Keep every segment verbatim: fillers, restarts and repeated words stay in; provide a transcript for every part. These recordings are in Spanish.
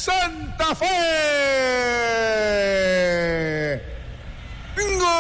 Santa Fe. ¡Gol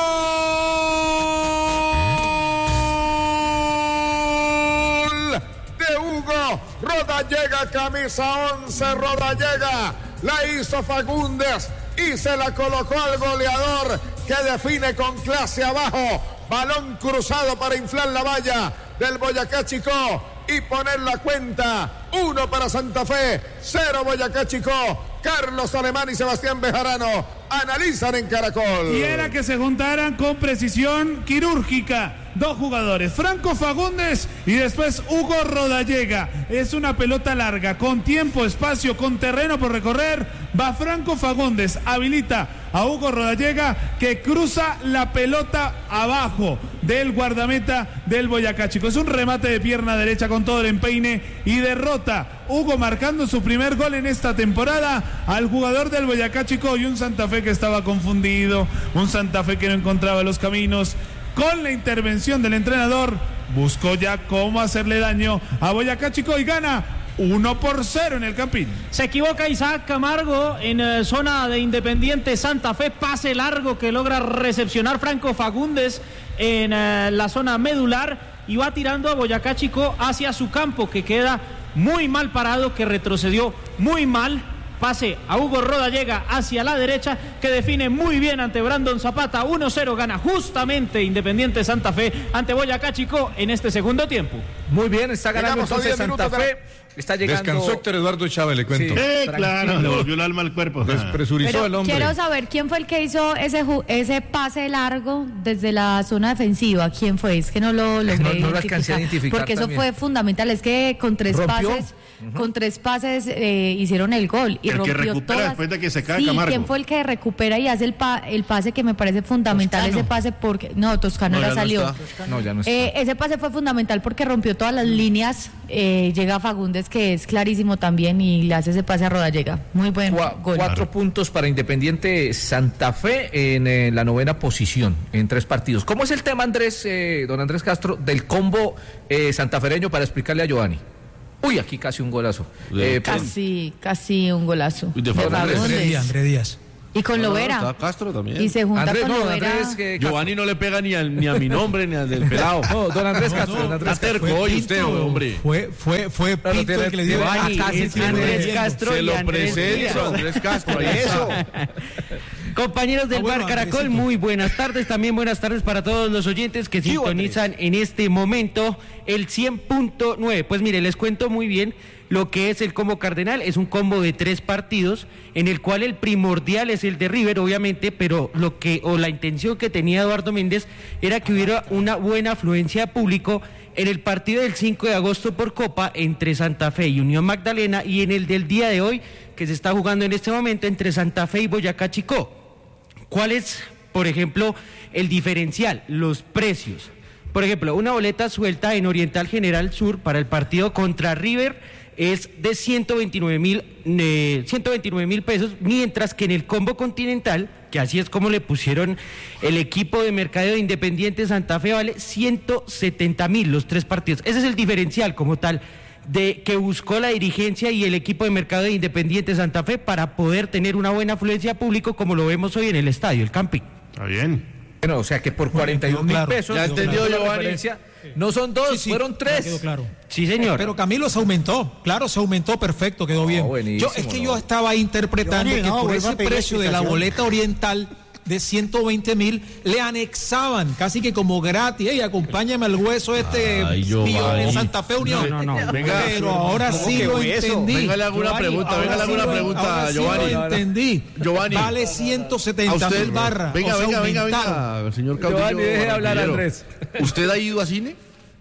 de Hugo Rodallega, camisa once? Rodallega la hizo Fagundes y se la colocó al goleador, que define con clase abajo. Balón cruzado para inflar la valla del Boyacá Chicó y poner la cuenta. Uno para Santa Fe, cero Boyacá Chicó. Carlos Alemán y Sebastián Bejarano analizan en Caracol. Y era que se juntaran con precisión quirúrgica dos jugadores, Franco Fagundes y después Hugo Rodallega. Es una pelota larga, con tiempo, espacio, con terreno por recorrer. Va Franco Fagundes, habilita a Hugo Rodallega, que cruza la pelota abajo del guardameta del Boyacá Chico. Es un remate de pierna derecha con todo el empeine y derrota Hugo, marcando su primer gol en esta temporada al jugador del Boyacá Chico, y un Santa Fe que estaba confundido, un Santa Fe que no encontraba los caminos. Con la intervención del entrenador, buscó ya cómo hacerle daño a Boyacá Chico y gana uno por cero en el Campín. Se equivoca Isaac Camargo en eh, zona de Independiente Santa Fe. Pase largo que logra recepcionar Franco Fagundes en eh, la zona medular, y va tirando a Boyacá Chico hacia su campo, que queda muy mal parado, que retrocedió muy mal. Pase a Hugo Rodallega hacia la derecha, que define muy bien ante Brandon Zapata. uno cero gana justamente Independiente Santa Fe ante Boyacá Chico en este segundo tiempo. Muy bien, está ganando entonces Santa Fe. Está llegando... Descansó Héctor Eduardo Chávez, le cuento. Sí, eh, claro, le volvió el alma al cuerpo. Despresurizó Pero el hombre. quiero saber quién fue el que hizo ese ju- ese pase largo desde la zona defensiva. ¿Quién fue? Es que no lo logré no, no lo alcancé a identificar porque eso también. fue fundamental. Es que con tres ¿Rompió? pases, uh-huh. con tres pases eh, hicieron el gol y el rompió que recupera todas. después de que se cae Sí, Camargo. ¿quién fue el que recupera y hace el pa- el pase que me parece fundamental? Toscano. Ese pase porque no, Toscano No, ya ya no salió. está. No, ya no está. Eh, ese pase fue fundamental porque rompió todas las líneas. Eh, llega Fagundes, que es clarísimo también, y le hace ese pase a Rodallega. Muy buen Cua- gol. Cuatro Claro. puntos para Independiente Santa Fe en eh, la novena posición en tres partidos. ¿Cómo es el tema, Andrés, eh, don Andrés Castro, del combo eh, santafereño, para explicarle a Giovanni? Uy, aquí casi un golazo. Eh, Casi, casi un golazo. Uy, de de Fagundes. Fagundes. Andrés Díaz, Andrés Díaz. Y con Lovera. Está Castro también. Y se junta Andrés, con no, Lovera. Andrés, que- Giovanni no le pega ni, al, ni a mi nombre ni al del pelado. No, don Andrés Castro, don Andrés Está terco Fue hoy Pinto, usted, hombre. Fue, fue, fue Claro, Pinto tiene- el que le dio Giovanni, acá es se Andrés fue Castro. Se y lo Andrés presento, Díaz. Andrés Castro. Ahí eso. Compañeros del Ah, bueno, Bar Caracol, Andresito. muy buenas tardes. También buenas tardes para todos los oyentes que Sí, sintonizan en este momento el cien punto nueve. Pues mire, les cuento muy bien lo que es el combo cardenal. Es un combo de tres partidos, en el cual el primordial es el de River, obviamente, pero lo que, o la intención que tenía Eduardo Méndez, era que hubiera una buena afluencia de público en el partido del cinco de agosto por Copa entre Santa Fe y Unión Magdalena, y en el del día de hoy, que se está jugando en este momento entre Santa Fe y Boyacá Chicó. ¿Cuál es, por ejemplo, el diferencial? Los precios. Por ejemplo, una boleta suelta en Oriental General Sur para el partido contra River es de ciento veintinueve mil eh, ciento veintinueve mil pesos, mientras que en el combo continental, que así es como le pusieron el equipo de mercadeo de Independiente Santa Fe, vale ciento setenta mil los tres partidos. Ese es el diferencial como tal de que buscó la dirigencia y el equipo de mercado de Independiente Santa Fe para poder tener una buena afluencia de público, como lo vemos hoy en el estadio, el Campín. Está bien. Bueno, o sea que por cuarenta y un mil claro. pesos, Ya entendió, la Giovanni. referencia, no son dos, Sí, sí, fueron ya tres. quedó claro. Sí, señor. Pero Camilo se aumentó, claro, se aumentó, perfecto, quedó bien. buenísimo, Yo, es que no. yo estaba interpretando Giovanni, que no, por vuelva ese a pedir precio de la explicación. boleta oriental de ciento veinte mil le anexaban casi que como gratis. Ey, acompáñame al hueso este Ay, Giovanni. tío en Santa Fe Unión. No, no, no. Venga, Pero ahora ¿cómo sí que lo hueso? entendí. Venga, le hago una Giovanni, pregunta, ahora venga, le hago sí una lo- pregunta, ahora sí Giovanni. lo entendí. Giovanni. Vale ciento A setenta usted, mil barras. venga, o sea, venga, venga, aumentaron. venga, señor Caudillo. Giovanni, deje de hablar, Barranquillero. Andrés. ¿Usted ha ido a cine?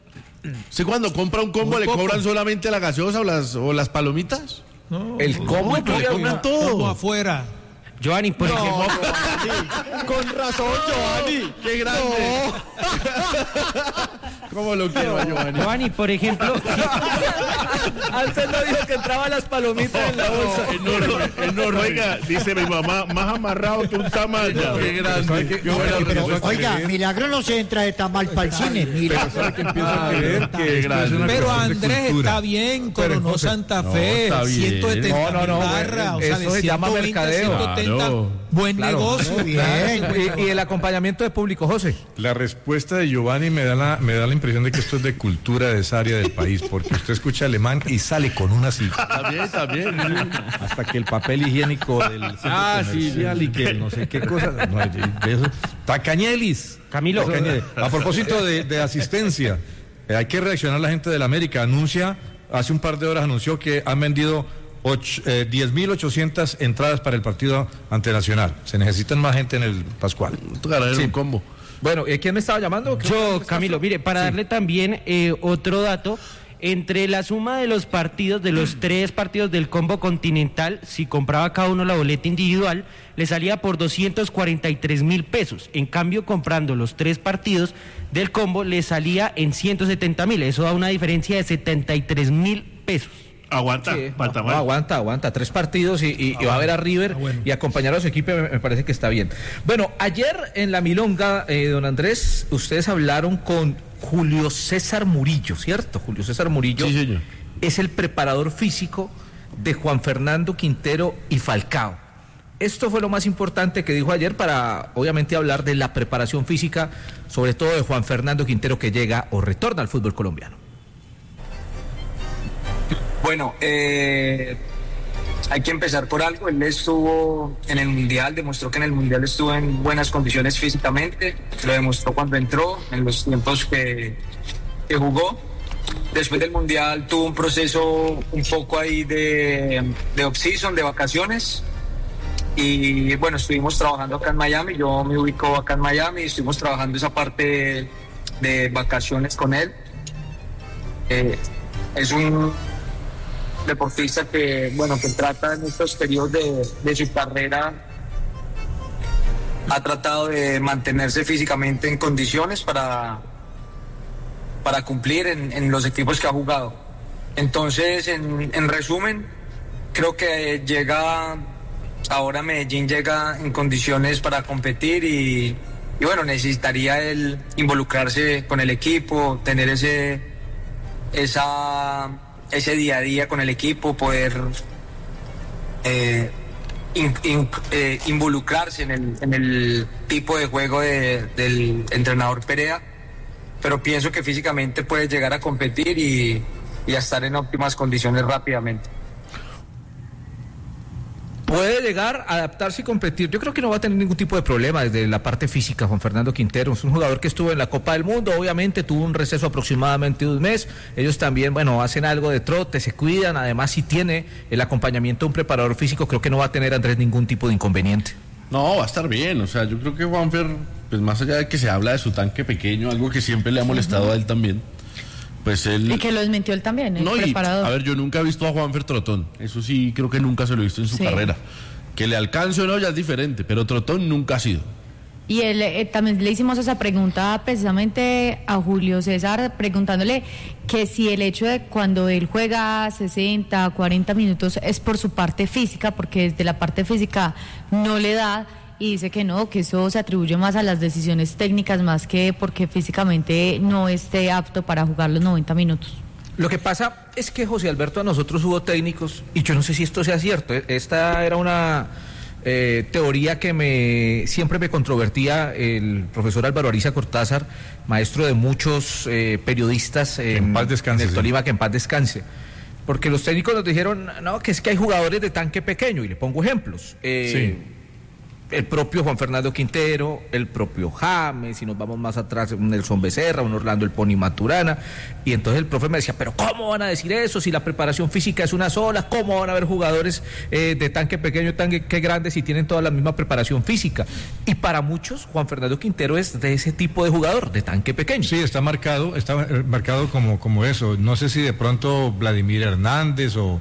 ¿Usted cuando compra un combo Muy le poco. cobran solamente la gaseosa o las, o las palomitas? No, El combo no, incluye no, compran no, todo. como afuera. Giovanni, por ejemplo. Con razón, Giovanni. Qué grande. ¿Cómo lo quiero, Giovanni? Giovanni, por ejemplo. Antes no dijo que entraban las palomitas en la bolsa. Enorme, enorme. Oiga, dice mi mamá, más amarrado que un tamal. Qué grande. No, pero, pero, oiga, Milagro no se entra de tamal para el cine, mira. Pero Andrés está bien, coronó Santa Fe, ciento setenta no, no, no, barra, o sea, eso de se llama ciento veinte a mercadeo. ciento setenta, Claro. buen Claro. negocio. Muy bien. Y, y el acompañamiento de público, José. La respuesta de Giovanni me da la, me da la impresión de que esto es de cultura de esa área del país, porque usted escucha alemán y sale con una sigla. También, también. Hasta que el papel higiénico del centro Ah, sí, comercial y que no sé qué cosa. No, de, de eso. Tacañelis. Camilo. Tacañelis. A propósito de, de asistencia, eh, hay que reaccionar la gente de la América. Anuncia, hace un par de horas anunció que han vendido eh, diez mil ochocientas entradas para el partido ante Nacional. Se necesitan más gente en el Pascual. Tocará Sí. un combo. Bueno, ¿quién me estaba llamando? Yo, Camilo, mire, para darle también eh, otro dato, entre la suma de los partidos, de los tres partidos del combo continental, si compraba cada uno la boleta individual, le salía por doscientos cuarenta y tres mil pesos. En cambio, comprando los tres partidos del combo, le salía en ciento setenta mil. Eso da una diferencia de setenta y tres mil pesos. Aguanta, Sí, falta no, más. aguanta, aguanta, tres partidos y, y- y va a ver a River bueno. y acompañar a su equipo, me, me parece que está bien. Bueno, ayer en la Milonga, eh, don Andrés, ustedes hablaron con Julio César Murillo, ¿cierto? Julio César Murillo Sí, señor. es el preparador físico de Juan Fernando Quintero y Falcao. Esto fue lo más importante que dijo ayer para, obviamente, hablar de la preparación física, sobre todo de Juan Fernando Quintero, que llega o retorna al fútbol colombiano. Bueno, eh, hay que empezar por algo. Él estuvo en el Mundial, demostró que en el Mundial estuvo en buenas condiciones físicamente. Lo demostró cuando entró, en los tiempos que, que jugó. Después del Mundial tuvo un proceso un poco ahí de, de off-season, de vacaciones. Y bueno, estuvimos trabajando acá en Miami. Yo me ubico acá en Miami y estuvimos trabajando esa parte de vacaciones con él. Eh, es un deportista que, bueno, que trata en estos periodos de, de su carrera, ha tratado de mantenerse físicamente en condiciones para, para cumplir en, en los equipos que ha jugado. Entonces, en, en resumen, creo que llega, ahora Medellín llega en condiciones para competir y, y bueno, necesitaría él involucrarse con el equipo, tener ese, esa... ese día a día con el equipo, poder eh, in, in, eh, involucrarse en el, en el tipo de juego de, del entrenador Perea, pero pienso que físicamente puede llegar a competir y, y a estar en óptimas condiciones rápidamente. Puede llegar a adaptarse y competir. Yo creo que no va a tener ningún tipo de problema desde la parte física. Juan Fernando Quintero es un jugador que estuvo en la Copa del Mundo, obviamente tuvo un receso aproximadamente de un mes. Ellos también, bueno, hacen algo de trote, se cuidan. Además, si tiene el acompañamiento de un preparador físico, creo que no va a tener, Andrés, ningún tipo de inconveniente. No, va a estar bien. O sea, yo creo que Juanfer, pues más allá de que se habla de su tanque pequeño, algo que siempre le ha molestado a él también, pues él... Y que lo desmintió él también, el No, y, preparador. a ver, yo nunca he visto a Juanfer trotón. Eso sí, creo que nunca se lo he visto en su Sí. carrera. Que le alcance o no ya es diferente, pero trotón nunca ha sido. Y él, eh, también le hicimos esa pregunta precisamente a Julio César, preguntándole que si el hecho de cuando él juega sesenta, cuarenta minutos es por su parte física, porque desde la parte física no le da, y dice que no, que eso se atribuye más a las decisiones técnicas más que porque físicamente no esté apto para jugar los noventa minutos. Lo que pasa es que, José Alberto, a nosotros hubo técnicos, y yo no sé si esto sea cierto, esta era una eh, teoría que me siempre me controvertía el profesor Álvaro Ariza Cortázar, maestro de muchos eh, periodistas en, en paz descanse, en el sí. Tolima, que en paz descanse. Porque los técnicos nos dijeron, no, que es que hay jugadores de tanque pequeño, y le pongo ejemplos. Eh, Sí. El propio Juan Fernando Quintero, el propio James, si nos vamos más atrás, un Nelson Becerra, un Orlando El Pony Maturana, y entonces el profe me decía, pero ¿cómo van a decir eso si la preparación física es una sola? ¿Cómo van a haber jugadores eh, de tanque pequeño, tanque grande si tienen toda la misma preparación física? Y para muchos, Juan Fernando Quintero es de ese tipo de jugador, de tanque pequeño. Sí, está marcado, está eh, marcado como, como eso. No sé si de pronto Vladimir Hernández o,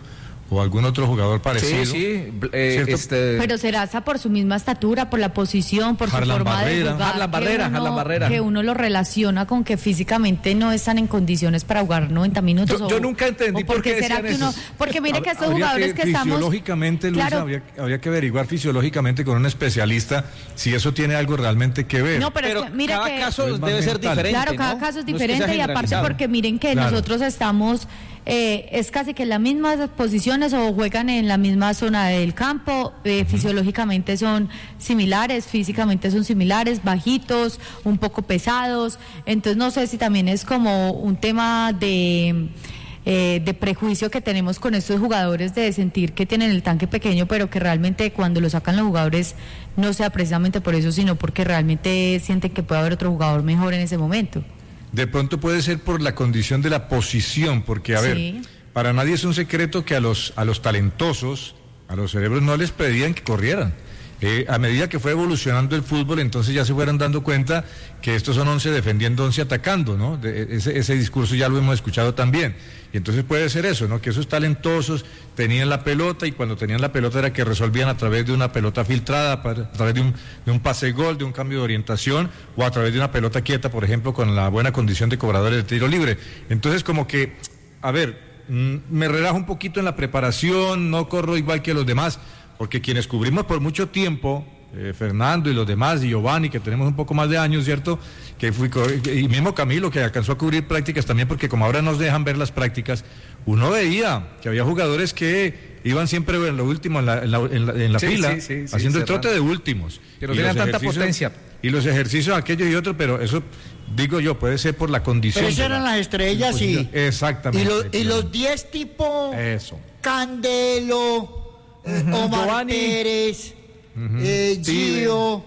o algún otro jugador parecido. Sí, sí. Eh, este... Pero será hasta por su misma estatura, por la posición, por Harlan su forma Barrera. de jugar. Harlan Barrera, que uno, Harlan Barrera. Que uno lo relaciona con que físicamente no están en condiciones para jugar noventa minutos. Yo, o, yo nunca entendí por qué será decían que uno, eso. porque mire que estos Habría jugadores que, estamos... Fisiológicamente, Luisa, Claro. habría, habría que averiguar fisiológicamente con un especialista si eso tiene algo realmente que ver. No, pero, Pero es que, mira cada que... caso Es más debe ser mental. diferente. Claro, cada ¿no? caso es No es que sea diferente y aparte generalizado. porque miren que Claro. nosotros estamos, eh, es casi que en las mismas posiciones o juegan en la misma zona del campo, eh, fisiológicamente son similares, físicamente son similares, bajitos, un poco pesados, entonces no sé si también es como un tema de... Eh, de prejuicio que tenemos con estos jugadores de sentir que tienen el tanque pequeño, pero que realmente cuando lo sacan los jugadores no sea precisamente por eso, sino porque realmente sienten que puede haber otro jugador mejor en ese momento. De pronto puede ser por la condición de la posición, porque a Sí. ver, para nadie es un secreto que a los, a los talentosos, a los cerebros no les pedían que corrieran. Eh, a medida que fue evolucionando el fútbol, entonces ya se fueron dando cuenta que estos son once defendiendo, once atacando, ¿no? De, ese, ese discurso ya lo hemos escuchado también. Y entonces puede ser eso, ¿no? Que esos talentosos tenían la pelota y cuando tenían la pelota era que resolvían a través de una pelota filtrada, a través de un, de un pase gol, de un cambio de orientación o a través de una pelota quieta, por ejemplo, con la buena condición de cobradores de tiro libre. Entonces como que, a ver, mm, me relajo un poquito en la preparación, no corro igual que los demás, porque quienes cubrimos por mucho tiempo, eh, Fernando y los demás, y Giovanni, que tenemos un poco más de años, ¿cierto? Que fui, y mismo Camilo, que alcanzó a cubrir prácticas también, porque como ahora nos dejan ver las prácticas, uno veía que había jugadores que iban siempre en lo último, en la, en la, en la, en la Sí, fila, sí, sí, sí, haciendo el cerrando. trote de últimos. Que no Y tenían los tanta ejercicios- potencia. Y los ejercicios aquellos y otros, pero eso, digo yo, puede ser por la condición. Pero esas de la- eran las estrellas y, Exactamente. y, los, y los diez tipo Eso. Candelo, eh, Omar Giovanni. Pérez, eh, Gio,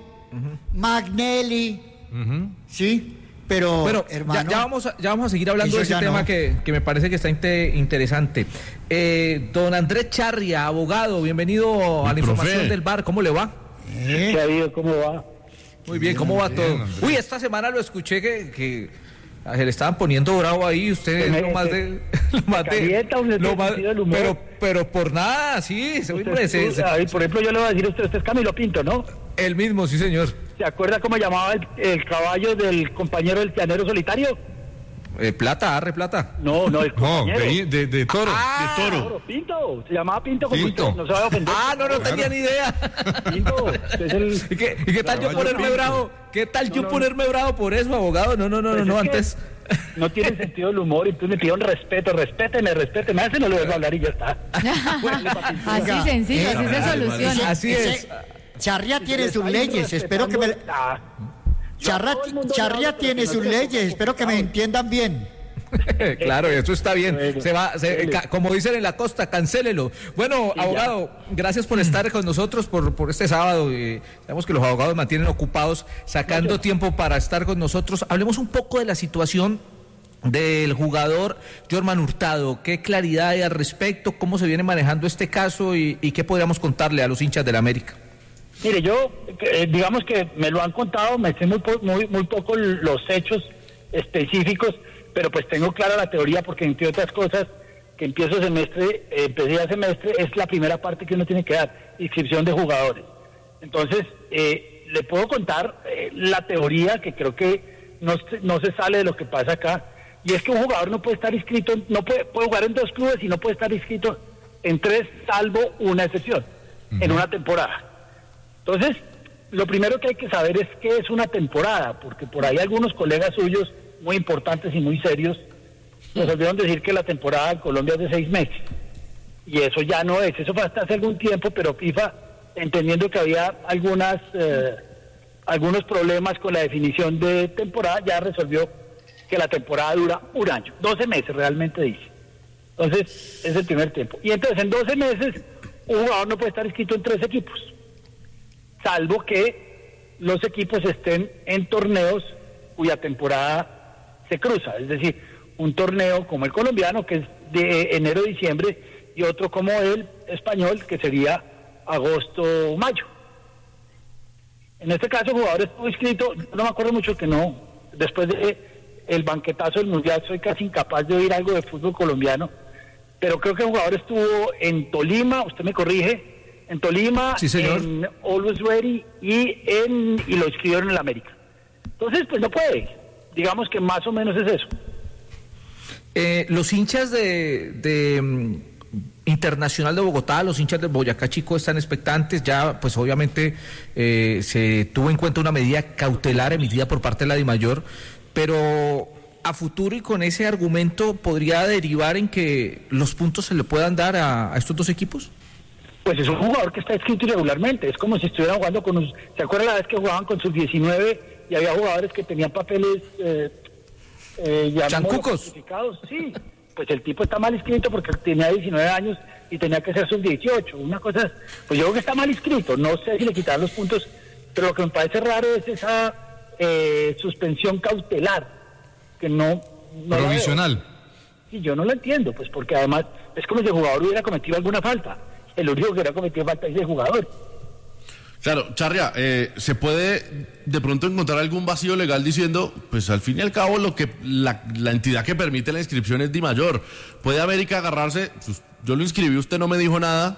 Magnelli, ¿sí? Pero, Bueno, ya, hermano, ya vamos a, ya vamos a seguir hablando eso de ese ya tema no. que, que me parece que está inte- interesante. Eh, don Andrés Charria, abogado, bienvenido a la profe. información del bar. ¿Cómo le va? ¿eh? ¿Qué ha habido? ¿Cómo va? Muy bien, ¿cómo va todo? Andrés. Uy, esta semana lo escuché que, que se le estaban poniendo bravo ahí, usted Se me- lo más de... Lo más de calienta, uno lo se más- sentido del humor. pero, pero por nada, sí, se, Usted- se- se- Ay, por ejemplo, yo le voy a decir a usted, usted es Camilo Pinto, ¿no? el mismo, sí señor. ¿Se acuerda cómo llamaba el, el caballo del compañero del llanero solitario? Eh, plata, arre plata. No, no, el No, compañero. de, de, de toro. Ah, de toro. Pinto, se llamaba Pinto como Pinto. usted, no se va a ofender. Ah, no, no tenía ni idea. Pinto, usted es el... ¿Y qué, y qué tal yo Caballo ponerme Pinto. bravo? ¿Qué tal No, yo no, no. ponerme bravo por eso, abogado? No, no, no, Pues no, no, es que antes. No tiene sentido del humor, y entonces me pidieron respeto, respéteme, respéteme, a ese no le dejo hablar y ya está. Así sencillo, así se soluciona. Así Ese- es. Charria tiene sus Ay, leyes, espero que me... Ah, Charra- todo el mundo le Charria hablo, pero tiene que no sus se- leyes, espero que me entiendan bien. Claro, eso está bien. Bueno, Se va, se- dele. ca- como dicen en la costa, cancélelo. Bueno, ya. abogado, gracias por estar con nosotros por, por este sábado. Eh, sabemos que los abogados mantienen ocupados, sacando tiempo para estar con nosotros. Hablemos un poco de la situación del jugador Jorman Hurtado. ¿Qué claridad hay al respecto? ¿Cómo se viene manejando este caso? ¿Y, y qué podríamos contarle a los hinchas del América? Mire, yo, eh, digamos que me lo han contado, me sé muy, po- muy, muy poco los hechos específicos, pero pues tengo clara la teoría porque entre otras cosas, que empiezo semestre, eh, empecé ya semestre, es la primera parte que uno tiene que dar, inscripción de jugadores. Entonces, eh, le puedo contar eh, la teoría que creo que no, se- no se sale de lo que pasa acá, y es que un jugador no puede estar inscrito, no puede, puede jugar en dos clubes y no puede estar inscrito en tres, salvo una excepción, en una temporada. Entonces, lo primero que hay que saber es qué es una temporada, porque por ahí algunos colegas suyos, muy importantes y muy serios, nos olvidaron decir que la temporada en Colombia es de seis meses. Y eso ya no es, eso fue hasta hace algún tiempo, pero FIFA, entendiendo que había algunas eh, algunos problemas con la definición de temporada, ya resolvió que la temporada dura un año, doce meses realmente dice. Entonces, es el primer tiempo. Y entonces, en doce meses, un jugador no puede estar inscrito en tres equipos, salvo que los equipos estén en torneos cuya temporada se cruza, es decir, un torneo como el colombiano, que es de enero a diciembre, y otro como el español, que sería agosto-mayo. En este caso, el jugador estuvo inscrito, no me acuerdo mucho que no, después de el banquetazo del Mundial, soy casi incapaz de oír algo de fútbol colombiano, pero creo que el jugador estuvo en Tolima, usted me corrige, en Tolima, sí, señor. en Always Ready y en y lo inscribieron en el América. Entonces, pues no puede. Digamos que más o menos es eso. Eh, los hinchas de, de um, Internacional de Bogotá, los hinchas de Boyacá Chico están expectantes. Ya, pues obviamente eh, se tuvo en cuenta una medida cautelar emitida por parte de la DIMAYOR, pero a futuro y con ese argumento podría derivar en que los puntos se le puedan dar a, a estos dos equipos. Pues es un jugador que está inscrito irregularmente. Es como si estuvieran jugando con los... ¿Se acuerdan la vez que jugaban con sus diecinueve y había jugadores que tenían papeles eh, eh, ya chancucos? Sí, pues el tipo está mal inscrito porque tenía diecinueve años y tenía que ser sub dieciocho. Una cosa, pues yo creo que está mal inscrito. No sé si le quitaron los puntos, pero lo que me parece raro es esa eh, suspensión cautelar que no... no provisional. Sí, yo no lo entiendo, pues porque además es como si el jugador hubiera cometido alguna falta. El único que hubiera cometido falta es el jugador. Claro, Charria, eh, ¿se puede de pronto encontrar algún vacío legal diciendo, pues al fin y al cabo lo que la, la entidad que permite la inscripción es DIMAYOR? ¿Puede América agarrarse? Pues, yo lo inscribí, usted no me dijo nada.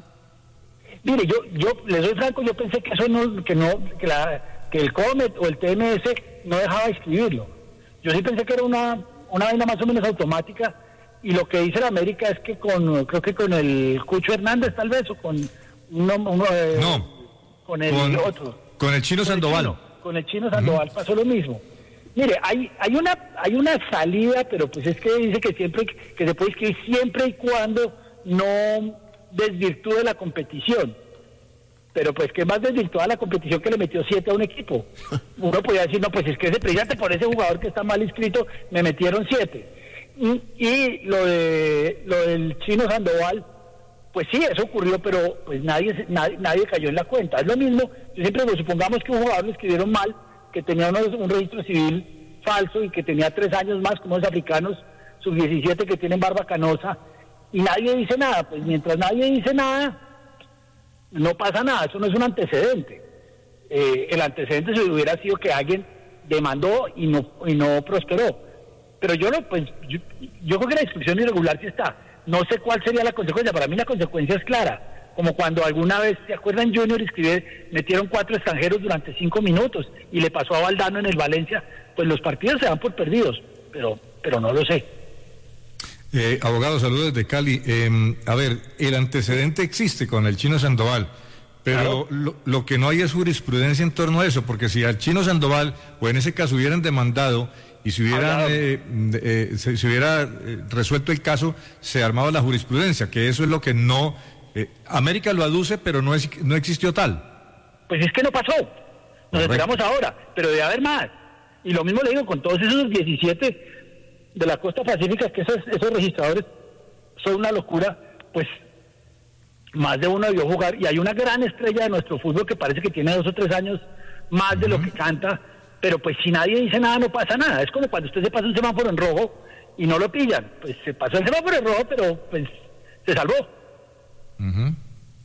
Mire, yo yo le soy franco, yo pensé que eso no, que no, que la que el COMET o el T M S no dejaba inscribirlo. Yo sí pensé que era una una vaina más o menos automática. Y lo que dice la América es que con, creo que con el Cucho Hernández tal vez, o con uno, uno eh, no, con el con, otro. Con el Chino con Sandoval. El chino, con el Chino Sandoval uh-huh. pasó lo mismo. Mire, hay hay una hay una salida, pero pues es que dice que siempre que se puede escribir siempre y cuando no desvirtúe la competición. Pero pues que más desvirtuada la competición que le metió siete a un equipo. Uno podría decir, no, pues es que ese, precisamente por ese jugador que está mal inscrito me metieron siete. Y, y lo de lo del Chino Sandoval, pues sí, eso ocurrió, pero pues nadie, nadie nadie cayó en la cuenta. Es lo mismo, yo siempre digo, supongamos que un jugador lo escribieron mal, que tenía unos, un registro civil falso y que tenía tres años más, como los africanos sub diecisiete que tienen barba canosa, y nadie dice nada. Pues mientras nadie dice nada, no pasa nada, eso no es un antecedente. Eh, el antecedente se hubiera sido que alguien demandó y no y no prosperó. Pero yo no, pues, yo, yo creo que la inscripción irregular sí está. No sé cuál sería la consecuencia. Para mí la consecuencia es clara. Como cuando alguna vez, ¿se acuerdan? Junior escribir, metieron cuatro extranjeros durante cinco minutos y le pasó a Valdano en el Valencia. Pues los partidos se dan por perdidos, pero, pero no lo sé. Eh, abogado, saludos desde Cali. Eh, a ver, el antecedente existe con el Chino Sandoval, pero claro, lo, lo que no hay es jurisprudencia en torno a eso, porque si al Chino Sandoval, o en ese caso hubieran demandado, y si hubieran eh, eh, se, se hubiera eh, resuelto el caso, se armaba la jurisprudencia, que eso es lo que no... Eh, América lo aduce, pero no, es, no existió tal. Pues es que no pasó. Nos esperamos ahora, pero debe haber más. Y lo mismo le digo con todos esos diecisiete de la costa pacífica, que esos, esos registradores son una locura, pues más de uno debió jugar. Y hay una gran estrella de nuestro fútbol que parece que tiene dos o tres años más uh-huh. de lo que canta. Pero pues si nadie dice nada, no pasa nada. Es como cuando usted se pasa un semáforo en rojo y no lo pillan. Pues se pasó el semáforo en rojo, pero pues se salvó. Uh-huh.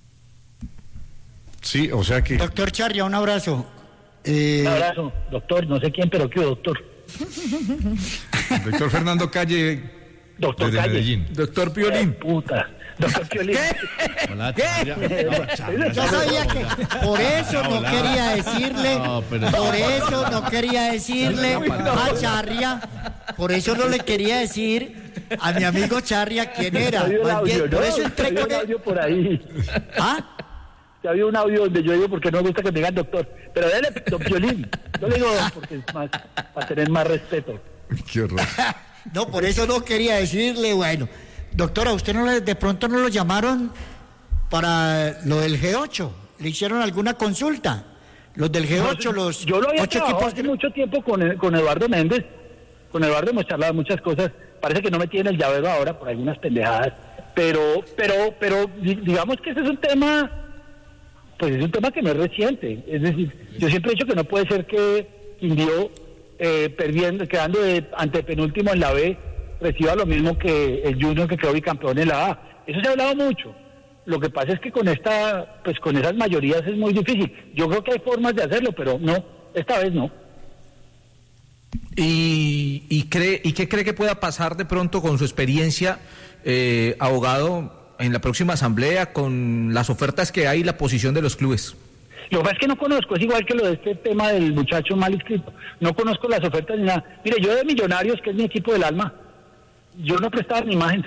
Sí, o sea que... Doctor Charria, un abrazo. Eh... Un abrazo, doctor. No sé quién, pero qué doctor. Doctor Fernando Calle, doctor desde Calle. Medellín. Doctor Piolín. Puta. Doctor Piolín. ¿Qué? Hola, ¿Qué? Yo sabía que por eso no quería decirle, no, pero... por eso no quería decirle a Charria, por eso no le quería decir a mi amigo Charria quién era. Audio, por ¿no? eso entré con un audio por ahí. ¿Ah? Ya había un audio donde yo digo porque no me gusta que me digan doctor. Pero dale, don Piolín. Yo le digo porque es más, para tener más respeto. Qué horror. No, por eso no quería decirle, bueno. Doctora, ¿usted no le, de pronto no lo llamaron para lo del G ocho? ¿Le hicieron alguna consulta? Los del G ocho, no, los yo lo había ocho trabajado equipos... hace mucho tiempo con, con Eduardo Méndez. Con Eduardo hemos charlado muchas cosas. Parece que no me tiene el llavero ahora por algunas pendejadas. Pero, pero, pero, digamos que ese es un tema, pues es un tema que no es reciente. Es decir, yo siempre he dicho que no puede ser que Quindío, eh, perdiendo, quedando de antepenúltimo en la B, reciba lo mismo que el Junior que quedó bicampeón en la A. Eso se ha hablado mucho. Lo que pasa es que con esta, pues con esas mayorías es muy difícil. Yo creo que hay formas de hacerlo, pero no, esta vez no. ¿Y, y, cree, ¿Y qué cree que pueda pasar de pronto con su experiencia eh, abogado, en la próxima asamblea con las ofertas que hay y la posición de los clubes? Lo que pasa es que no conozco, es igual que lo de este tema del muchacho mal inscrito. No conozco las ofertas ni nada. Mire, yo de Millonarios, que es mi equipo del alma, yo no prestaba mi imagen.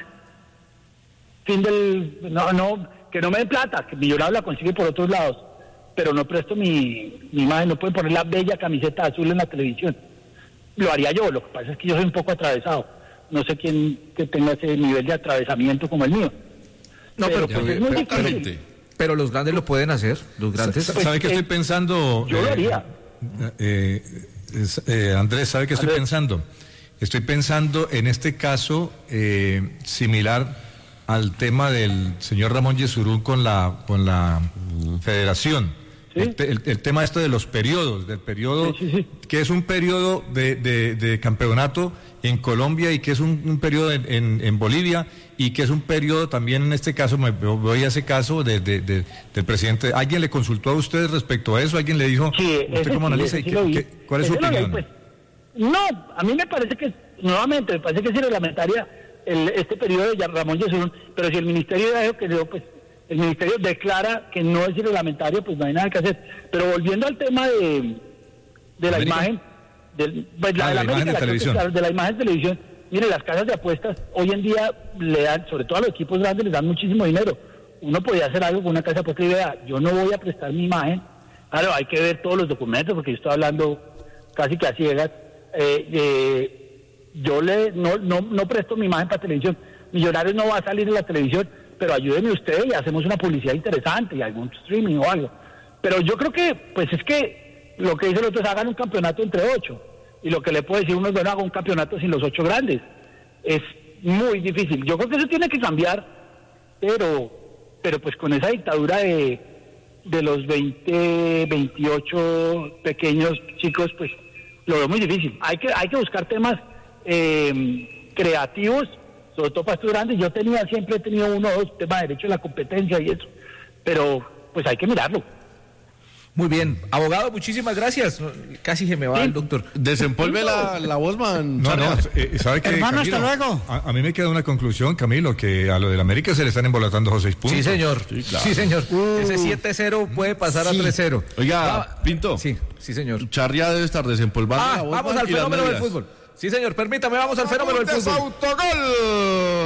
Fin del... No, no, que no me den plata, que Millonarios la consigue por otros lados. Pero no presto mi, mi imagen, no pueden poner la bella camiseta azul en la televisión. Lo haría yo, lo que pasa es que yo soy un poco atravesado. No sé quién que tenga ese nivel de atravesamiento como el mío. No, pero, pero pues, es muy pero, difícil. pero, pero los grandes lo pueden hacer, los grandes. ¿Sabe qué estoy pensando? Yo lo haría. Eh, eh, eh, Andrés, ¿sabe qué estoy Andrés. pensando? Estoy pensando en este caso eh, similar al tema del señor Ramón Yesurún con la con la federación. ¿Sí? El, te- el- el tema este de los periodos, del periodo, Sí, sí, sí. que es un periodo de, de- de campeonato en Colombia y que es un, un periodo en, en- en Bolivia y que es un periodo también, en este caso, me voy a ese caso de, de- de- del presidente. ¿Alguien le consultó a usted respecto a eso? ¿Alguien le dijo, Sí, usted ese cómo sí, analiza ese y sí qué- lo vi. qué- cuál es su Ese lo leí, opinión? pues. No, a mí me parece que, nuevamente, me parece que es irreglamentaria el, este periodo de Ramón Yesurún, pero si el ministerio ya dijo que yo, pues, el ministerio declara que no es irreglamentario, pues no hay nada que hacer. Pero volviendo al tema de, de la ¿América? imagen, del, pues, la, Ah, de la la imagen de América, la creo que, televisión. claro, de la imagen de televisión, mire, las casas de apuestas hoy en día le dan, sobre todo a los equipos grandes, les dan muchísimo dinero. Uno podía hacer algo con una casa de apuestas y vea, yo no voy a prestar mi imagen. Claro, hay que ver todos los documentos, porque yo estoy hablando casi que a ciegas. Eh, eh, yo le no, no, no presto mi imagen para televisión. Millonarios no va a salir en la televisión, pero ayúdenme usted y hacemos una publicidad interesante y algún streaming o algo. Pero yo creo que, pues es que lo que dicen los otros, hagan un campeonato entre ocho. Y lo que le puede decir uno es, bueno, haga un campeonato sin los ocho grandes. Es muy difícil. Yo creo que eso tiene que cambiar, pero, pero pues con esa dictadura de, de los veinte, veintiocho pequeños chicos, pues lo veo muy difícil. Hay que, hay que buscar temas eh, creativos, sobre todo para estos grandes. Yo tenía, siempre he tenido uno o dos temas de derecho a la competencia y eso, pero pues hay que mirarlo. Muy bien, abogado, muchísimas gracias. Casi se me va Sí. el doctor. Desempolve la, la voz, man. No, no, Charria. eh, ¿sabe qué, Hermano, hasta Camilo? luego. A, a mí me queda una conclusión, Camilo, que a lo del América se le están embolatando los seis puntos. Sí, señor. Sí, claro. Sí, señor. Ese siete cero puede pasar sí. a tres cero. Oiga, Ah, Pinto. Sí, sí, señor. Charria debe estar desempolvando Ah, la voz, vamos man, al y las fenómeno del medias. fútbol. Sí, señor, permítame, vamos al fenómeno del Apuntes, fútbol. autogol.